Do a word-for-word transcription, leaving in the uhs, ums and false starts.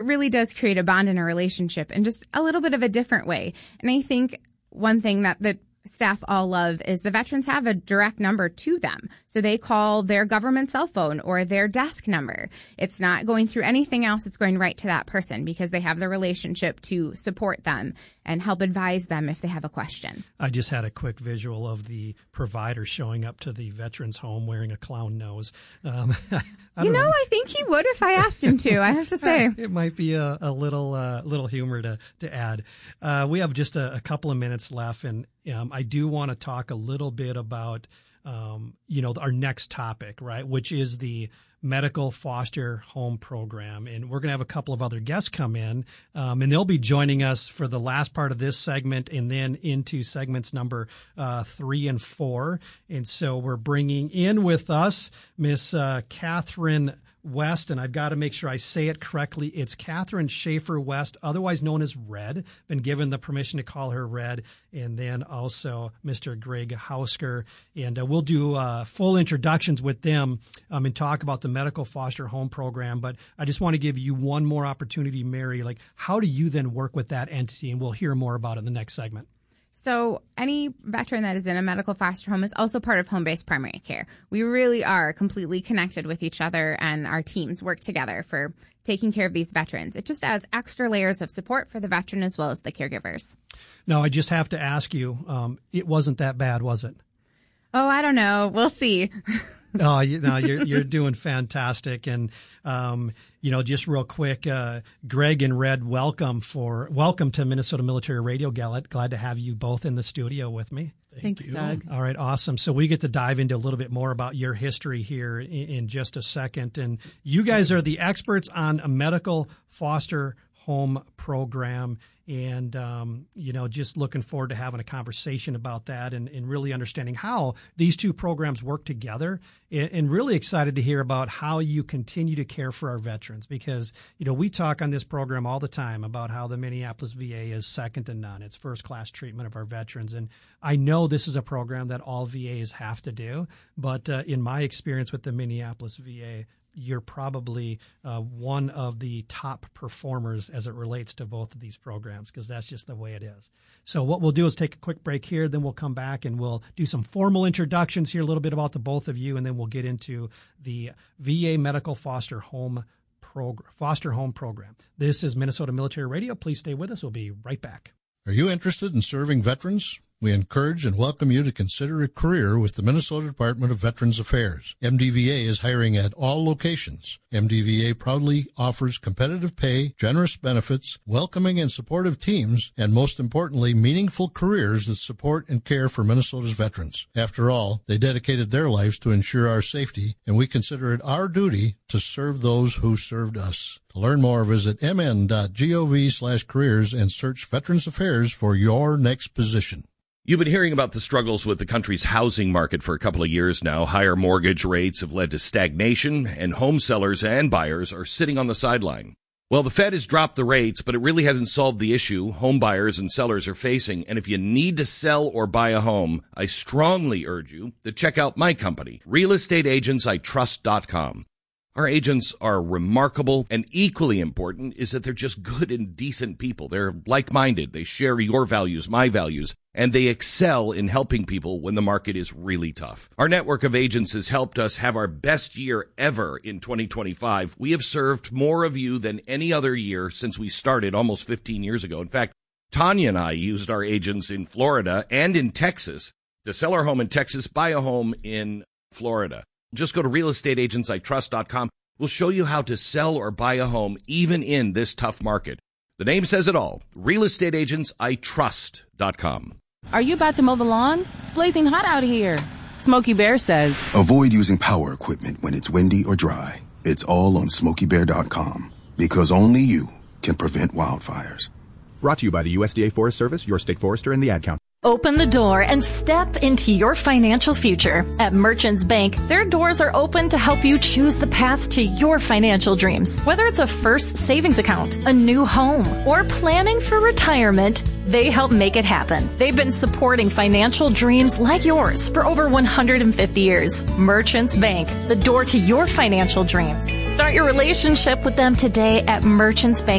really does create a bond and a relationship in just a little bit of a different way. And I think one thing that the staff all love is the veterans have a direct number to them. So they call their government cell phone or their desk number. It's not going through anything else. It's going right to that person because they have the relationship to support them and help advise them if they have a question. I just had a quick visual of the provider showing up to the veterans home wearing a clown nose. Um, you know, know, I think he would if I asked him to, I have to say. It might be a, a little uh, little humor to, to add. Uh, we have just a, a couple of minutes left, and um, I do want to talk a little bit about, um, you know, our next topic, right, which is the medical foster home program. And we're going to have a couple of other guests come in, um, and they'll be joining us for the last part of this segment and then into segments number uh, three and four. And so we're bringing in with us Miss uh, Catherine West, and I've got to make sure I say it correctly. It's Catherine Schaefer West, otherwise known as Red. Been given the permission to call her Red. And then also Mister Greg Hausker. And uh, we'll do uh, full introductions with them um, and talk about the medical foster home program. But I just want to give you one more opportunity, Mary. Like, how do you then work with that entity? And we'll hear more about it in the next segment. So any veteran that is in a medical foster home is also part of home-based primary care. We really are completely connected with each other, and our teams work together for taking care of these veterans. It just adds extra layers of support for the veteran as well as the caregivers. Now, I just have to ask you, um, it wasn't that bad, was it? Oh, I don't know. We'll see. Oh, you, no, you're you're doing fantastic, and um, you know, just real quick, uh, Greg and Red, welcome for welcome to Minnesota Military Radio. Glad glad to have you both in the studio with me. Thank Thanks, you. Doug. All right, awesome. So we get to dive into a little bit more about your history here in, in just a second, and you guys are the experts on a medical foster home program. And, um, you know, just looking forward to having a conversation about that and, and really understanding how these two programs work together, and, and really excited to hear about how you continue to care for our veterans, because, you know, we talk on this program all the time about how the Minneapolis V A is second to none. It's first class treatment of our veterans. And I know this is a program that all V As have to do, but uh, in my experience with the Minneapolis V A, you're probably uh, one of the top performers as it relates to both of these programs, because that's just the way it is. So what we'll do is take a quick break here, then we'll come back and we'll do some formal introductions here, a little bit about the both of you, and then we'll get into the V A Medical Foster Home Prog- Foster Home Program. This is Minnesota Military Radio. Please stay with us. We'll be right back. Are you interested in serving veterans? We encourage and welcome you to consider a career with the Minnesota Department of Veterans Affairs. M D V A is hiring at all locations. M D V A proudly offers competitive pay, generous benefits, welcoming and supportive teams, and most importantly, meaningful careers that support and care for Minnesota's veterans. After all, they dedicated their lives to ensure our safety, and we consider it our duty to serve those who served us. To learn more, visit mn.gov slash careers and search Veterans Affairs for your next position. You've been hearing about the struggles with the country's housing market for a couple of years now. Higher mortgage rates have led to stagnation, and home sellers and buyers are sitting on the sideline. Well, the Fed has dropped the rates, but it really hasn't solved the issue home buyers and sellers are facing. And if you need to sell or buy a home, I strongly urge you to check out my company, real estate agents I trust dot com. Our agents are remarkable, and equally important is that they're just good and decent people. They're like-minded. They share your values, my values, and they excel in helping people when the market is really tough. Our network of agents has helped us have our best year ever in twenty twenty-five. We have served more of you than any other year since we started almost fifteen years ago. In fact, Tanya and I used our agents in Florida and in Texas to sell our home in Texas, buy a home in Florida. Just go to real estate agents I trust dot com. We'll show you how to sell or buy a home even in this tough market. The name says it all. real estate agents I trust dot com. Are you about to mow the lawn? It's blazing hot out here. Smokey Bear says, avoid using power equipment when it's windy or dry. It's all on smokey bear dot com, because only you can prevent wildfires. Brought to you by the U S D A Forest Service, your state forester, and the Ad Council. Open the door and step into your financial future. At Merchants Bank, their doors are open to help you choose the path to your financial dreams. Whether it's a first savings account, a new home, or planning for retirement, they help make it happen. They've been supporting financial dreams like yours for over one hundred fifty years. Merchants Bank, the door to your financial dreams. Start your relationship with them today at Merchants Bank.